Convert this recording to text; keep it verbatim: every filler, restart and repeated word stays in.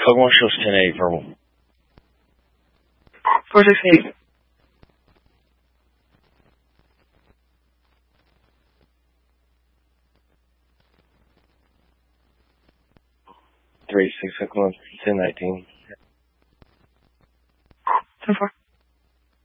Kokomo shows ten eight verbal. four six eight. three six Kokomo ten nineteen. ten four.